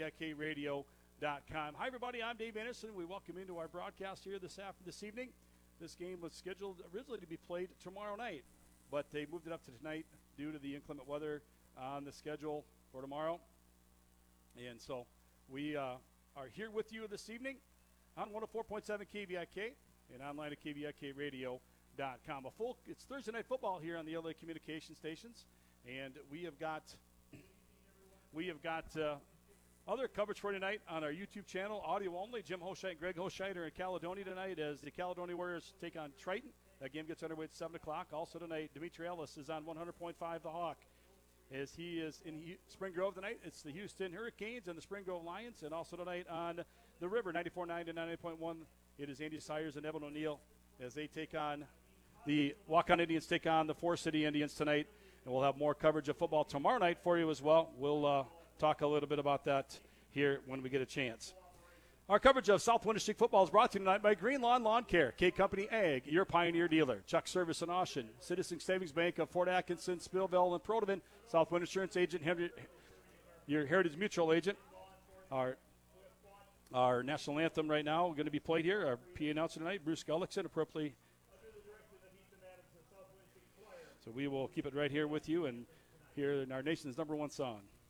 KVIKradio.com. Hi, everybody. I'm Dave Anderson. We welcome you into our broadcast here this evening. This game was scheduled originally to be played tomorrow night, but they moved it up to tonight due to the inclement weather on the schedule for tomorrow. And so we are here with you this evening on 104.7 KVIK and online at KVIKradio.com. It's Thursday night football here on the LA Communication Stations, and we have got other coverage for tonight on our YouTube channel, audio only. Jim Hoshite and Greg Hoshite are in Caledonia tonight as the Caledonia Warriors take on Triton. That game gets underway at 7 o'clock. Also tonight, Dimitri Ellis is on 100.5 The Hawk. As he is in Spring Grove tonight, it's the Houston Hurricanes and the Spring Grove Lions. And also tonight on the River, 94.9 to 98.1, it is Andy Sayers and Evan O'Neill as they take on the Walk-On Indians, take on the Forest City Indians tonight. And we'll have more coverage of football tomorrow night for you as well. We'll talk a little bit about that here when we get a chance. Our coverage of South Winter Streak football is brought to you tonight by Green Lawn Lawn Care, K Company Ag, your Pioneer dealer, Chuck Service in Austin, Citizen Savings Bank of Fort Atkinson, Spillville, and Protivin, Southwind Insurance Agent, your Heritage Mutual agent. Our national anthem right now going to be played here. Our PA announcer tonight, Bruce Gullickson, appropriately. So we will keep it right here with you and hear our nation's number one song.